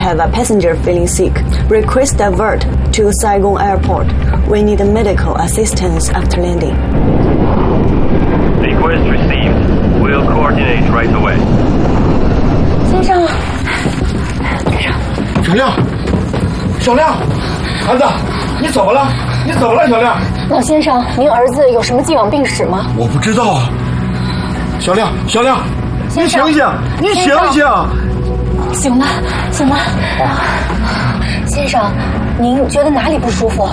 Have a passenger feeling sick. Request divert to Saigon Airport. We need medical assistance after landing. Request received. We'll coordinate right away. 先生， 小亮，小亮，孩子，你怎么了？你怎么了，小亮？ 老先生，您儿子有什么既往病史吗？ 我不知道啊。小亮，小亮，你醒醒，你醒醒！ 醒了，醒了。先生，您觉得哪里不舒服？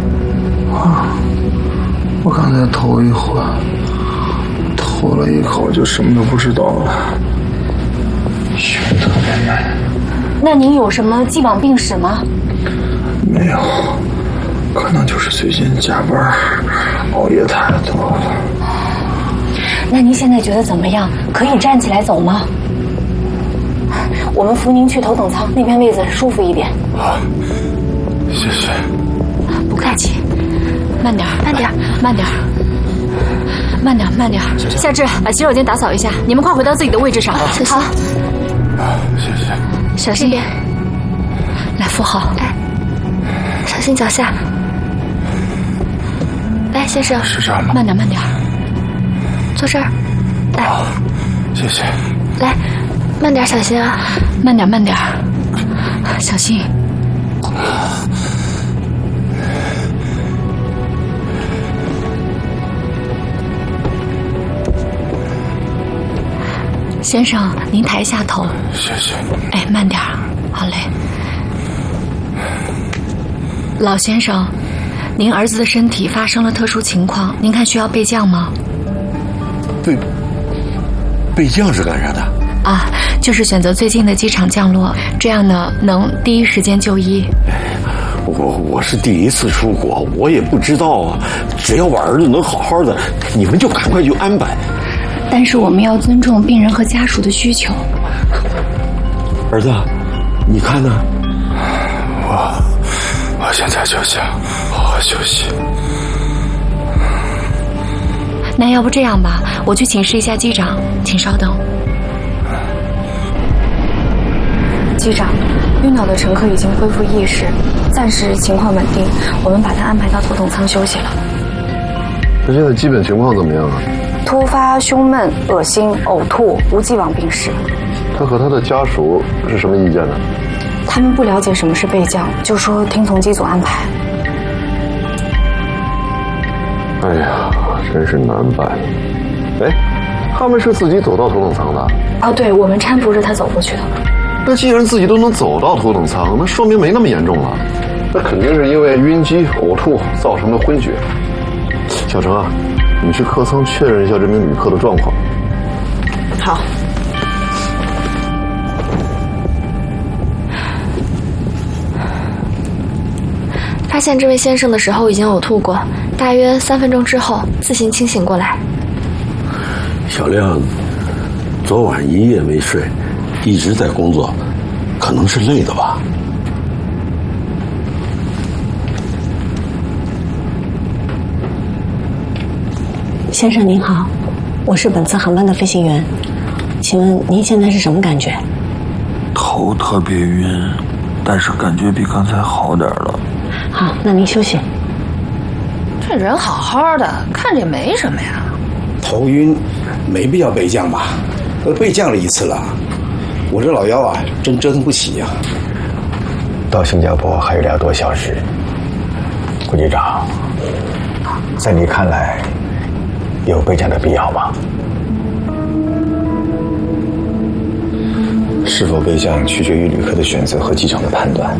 我刚才头一回，吐了一口就什么都不知道了，血特别难。 那您有什么既往病史吗？ 没有，可能就是最近加班熬夜太多了。 那您现在觉得怎么样？可以站起来走吗？我们扶您去头等舱，那边位子舒服一点。 好，谢谢。 不客气，慢点，慢点，慢点，慢点，慢点。夏至，把洗手间打扫一下，你们快回到自己的位置上。好， 谢谢。 小心点，来扶好。哎，小心脚下。来，先生， 是这样吗？ 慢点，慢点。坐这儿，来， 谢谢。 来，慢点，小心啊，慢点，慢点，小心。先生，您抬一下头。 谢谢。 哎，慢点，好嘞。老先生，您儿子的身体发生了特殊情况，您看需要备降吗？ 备降是干啥的？ 啊，就是选择最近的机场降落，这样呢能第一时间就医。 我是第一次出国，我也不知道啊。只要我儿子能好好的，你们就赶快去安排。 但是我们要尊重病人和家属的需求。 儿子，你看呢？ 我现在就想好好休息。 那要不这样吧，我去请示一下机长，请稍等。机长，晕倒的乘客已经恢复意识，暂时情况稳定，我们把他安排到头等舱休息了。 他现在基本情况怎么样啊？ 突发胸闷、恶心、呕吐，无既往病史。 他和他的家属是什么意见呢？ 他们不了解什么是备降，就说听从机组安排。 哎呀，真是难办。哎，他们是自己走到头等舱的？ 啊，对，我们搀扶着他走过去的。 那既然自己都能走到头等舱，那说明没那么严重了。那肯定是因为晕机、呕吐造成的昏厥。小程啊，你去客舱确认一下这名旅客的状况。 好。 发现这位先生的时候已经呕吐过，大约3分钟之后自行清醒过来。 小亮，昨晚一夜没睡，一直在工作，可能是累的吧。 先生您好，我是本次航班的飞行员，请问您现在是什么感觉？ 头特别晕，但是感觉比刚才好点了。 好，那您休息。 这人好好的，看着也没什么呀。 头晕，没必要备降吧？都备降了一次了，我这老腰啊，真折腾不起呀。 到新加坡还有2多小时，顾局长，在你看来，有备降的必要吗？ 是否备降取决于旅客的选择和机长的判断。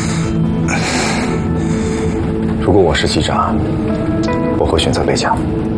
如果我是机长，我会选择备降。